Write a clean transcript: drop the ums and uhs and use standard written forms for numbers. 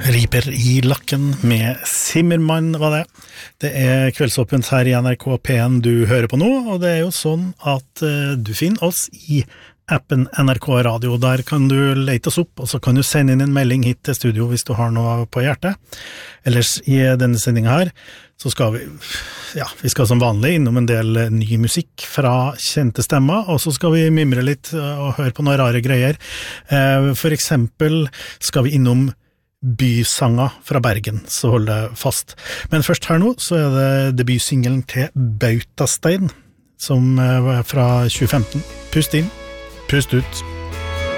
Riper I lakken med Simmermann var det. Det kveldsåpent her I NRK P1 du hører på nå, og det jo sånn at du finner oss I appen NRK Radio. Der kan du lete oss opp, og så kan du sende inn en melding hit til studio hvis du har noe på hjertet. Ellers I denne sendingen her, så skal vi skal som vanlig innom en del ny musikk fra kjente stemmer, og så skal vi mimre litt og høre på noen rare greier. For eksempel skal vi innom bysanger fra Bergen, så hold det fast. Men først her nå, så det debutsingelen til Bautastein, som var fra 2015. Pust inn, pust ut.